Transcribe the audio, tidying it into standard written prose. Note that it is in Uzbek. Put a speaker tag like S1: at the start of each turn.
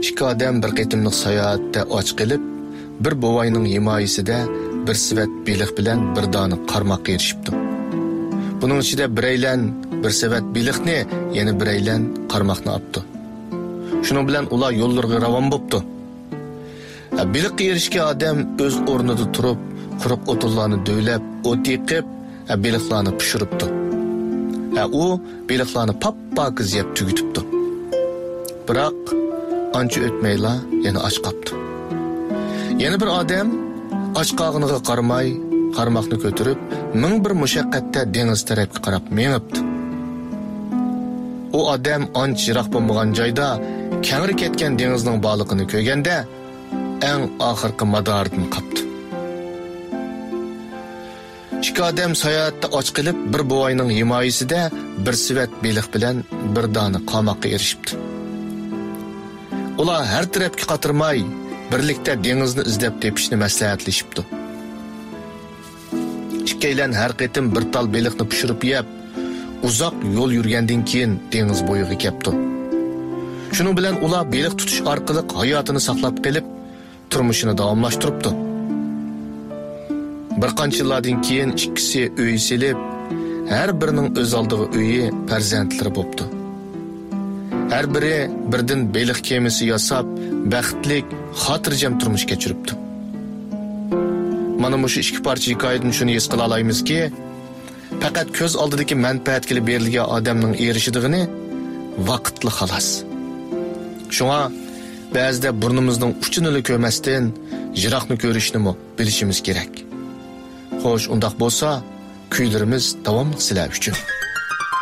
S1: İki odam bir qitimliq sayohatda och qilib, bir bovayning himoyasida bir sivat beliq bilan bir dona qarmoqqa erishibdi. Buning ichida biraylan bir sivat beliqni, yana biraylan qarmoqni olibdi. Shuning bilan ular yo'llarga ravon bo'libdi. Beliqqa erishgan odam o'z o'rnida turib, quruq o'tinlarni do'ylab, o't yiqib, beliqlarni pishiribdi. U beliqlarni pap-pokiz yeb tugitibdi. Biroq ancha o'tmayla yana och qolibdi. Yana bir odam och qolganiga qaramay, qarmoqni ko'tarib, ming bir mushaqqatda dengiz tarafga qarab mengibdi. O odam ancha yiroq bo'lmagan joyda kengri ketgan dengizning baliqini ko'rganda, eng oxirgi madordan qopdi. Ikki odam sayohatda och qilib, bir buvayning himoyasida bir sivat beliq bilan bir dona qamoqqa erishibdi. Ular har tarafga qatirmay, birlikda dengizni izlab tepishni maslahatlashibdi. Ikkilan har qitim bir tal beliqni pishirib yeb, uzoq yo'l yurgandan keyin dengiz bo'yiga kelibdi. Shuning bilan ular beliq tutish orqali hayotini saqlab qilib, turmushini davomlashtiribdi. Bir qancha yillardan keyin ikkisi uy silib, har birining o'z oldiga uyi, farzandlari bo'libdi. Har biri birdan beliq kemasi yasab, baxtlik, xotirjam turmush kechiribdi. Mana shu ikki parcha hikoyadan shuni his qila olamizki, faqat ko'z oldidagi manfaatga berilgan odamning erishidigini vaqtli xolos. Shunga ba'zida burnimizning uchini ko'rmasdan yiroqni ko'rishni bilishimiz kerak. Xo'sh, undaq bo'lsa, kuylarimiz davomli sizlar uchun.